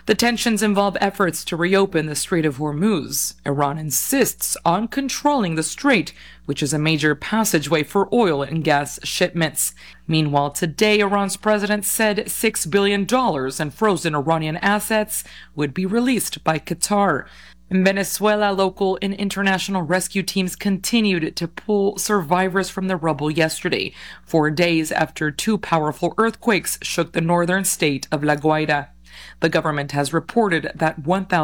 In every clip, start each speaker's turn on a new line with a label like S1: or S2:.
S1: The tensions involve efforts to reopen the Strait of Hormuz. Iran insists on controlling the strait, which is a major passageway for oil and gas shipments. Meanwhile, today, Iran's president said $6 billion in frozen Iranian assets would be released by Qatar. In Venezuela, local and international rescue teams continued to pull survivors from the rubble yesterday, 4 days after two powerful earthquakes shook the northern state of La Guaira. The government has reported that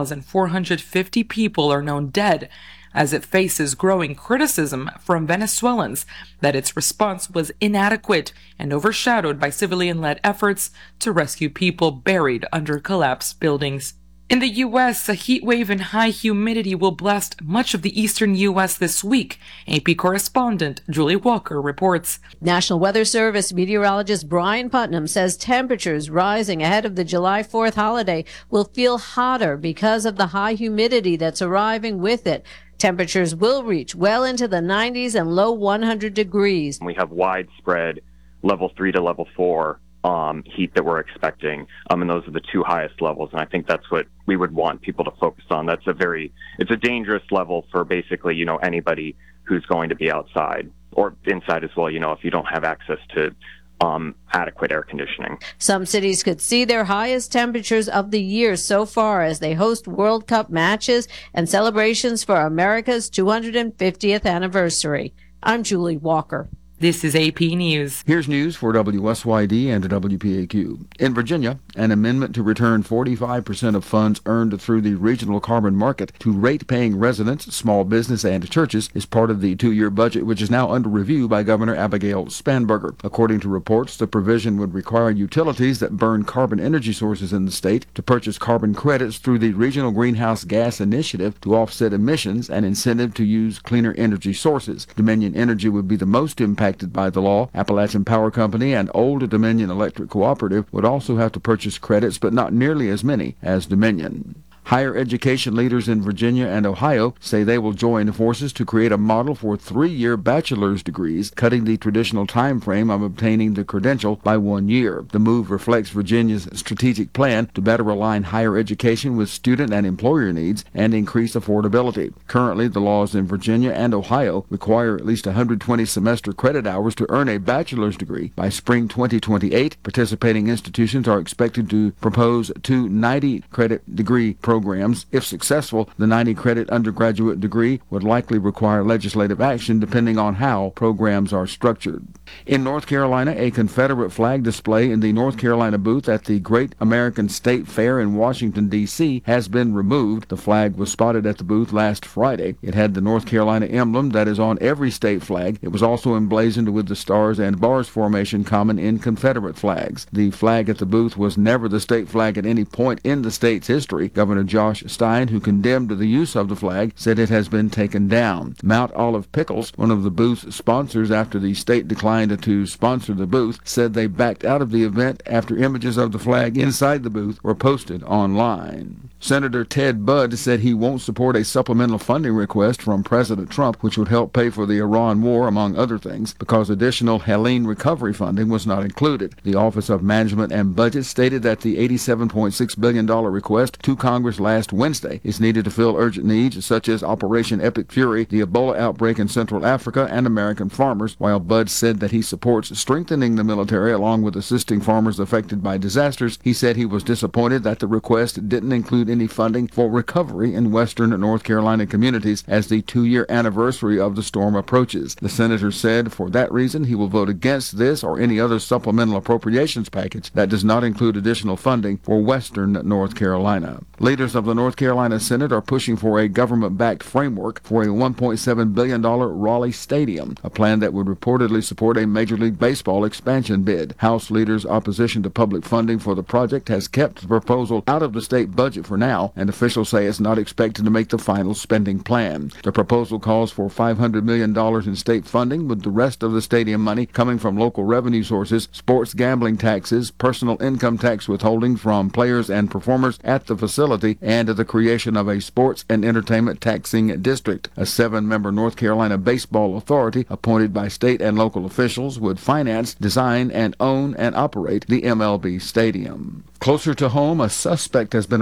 S1: 1,450 people are known dead, as it faces growing criticism from Venezuelans that its response was inadequate and overshadowed by civilian-led efforts to rescue people buried under collapsed buildings. In the U.S., a heat wave and high humidity will blast much of the eastern U.S. this week. AP correspondent Julie Walker reports.
S2: National Weather Service meteorologist Brian Putnam says temperatures rising ahead of the July 4th holiday will feel hotter because of the high humidity that's arriving with it. Temperatures will reach well into the 90s and low 100 degrees.
S3: We have widespread level 3 to level 4 heat that we're expecting, and those are the two highest levels, and I think that's what we would want people to focus on. It's a dangerous level for basically, anybody who's going to be outside or inside as well, if you don't have access to adequate air conditioning.
S2: Some cities could see their highest temperatures of the year so far as they host World Cup matches and celebrations for America's 250th anniversary. I'm Julie Walker.
S1: This is AP News.
S4: Here's news for WSYD and WPAQ. In Virginia, an amendment to return 45% of funds earned through the regional carbon market to rate-paying residents, small business, and churches is part of the two-year budget, which is now under review by Governor Abigail Spanberger. According to reports, the provision would require utilities that burn carbon energy sources in the state to purchase carbon credits through the Regional Greenhouse Gas Initiative to offset emissions and incentive to use cleaner energy sources. Dominion Energy would be the most impacted by the law. Appalachian Power Company and Old Dominion Electric Cooperative would also have to purchase credits, but not nearly as many as Dominion. Higher education leaders in Virginia and Ohio say they will join forces to create a model for 3-year bachelor's degrees, cutting the traditional time frame of obtaining the credential by 1 year. The move reflects Virginia's strategic plan to better align higher education with student and employer needs and increase affordability. Currently, the laws in Virginia and Ohio require at least 120 semester credit hours to earn a bachelor's degree. By spring 2028, participating institutions are expected to propose 2 90-credit degree programs. If successful, the 90-credit undergraduate degree would likely require legislative action depending on how programs are structured. In North Carolina, a Confederate flag display in the North Carolina booth at the Great American State Fair in Washington, D.C. has been removed. The flag was spotted at the booth last Friday. It had the North Carolina emblem that is on every state flag. It was also emblazoned with the stars and bars formation common in Confederate flags. The flag at the booth was never the state flag at any point in the state's history. Governor Josh Stein, who condemned the use of the flag, said it has been taken down. Mount Olive Pickles, one of the booth's sponsors after the state declined to sponsor the booth, said they backed out of the event after images of the flag inside the booth were posted online. Senator Ted Budd said he won't support a supplemental funding request from President Trump, which would help pay for the Iran war, among other things, because additional Helene recovery funding was not included. The Office of Management and Budget stated that the $87.6 billion request to Congress last Wednesday is needed to fill urgent needs such as Operation Epic Fury, the Ebola outbreak in Central Africa, and American farmers, while Budd said that he supports strengthening the military along with assisting farmers affected by disasters. He said he was disappointed that the request didn't include any funding for recovery in western North Carolina communities as the 2-year anniversary of the storm approaches. The senator said for that reason he will vote against this or any other supplemental appropriations package that does not include additional funding for western North Carolina. Leaders of the North Carolina Senate are pushing for a government-backed framework for a $1.7 billion Raleigh Stadium, a plan that would reportedly support a Major League Baseball expansion bid. House leaders' opposition to public funding for the project has kept the proposal out of the state budget for now, and officials say it's not expected to make the final spending plan. The proposal calls for $500 million in state funding, with the rest of the stadium money coming from local revenue sources, sports gambling taxes, personal income tax withholding from players and performers at the facility, and the creation of a sports and entertainment taxing district. A 7-member North Carolina baseball authority appointed by state and local officials would finance, design, and own and operate the MLB stadium. Closer to home, a suspect has been